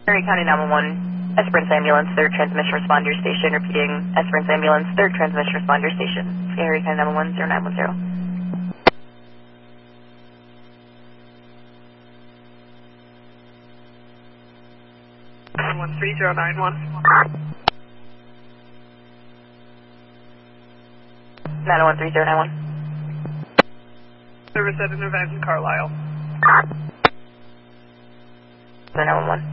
Erie County 911, Esperance Ambulance, 3rd Transmission Responder Station, repeating Esperance Ambulance, 3rd Transmission Responder Station, Erie County 911, 0910. 13091. 9013091. Service at an event in Carlisle. 911.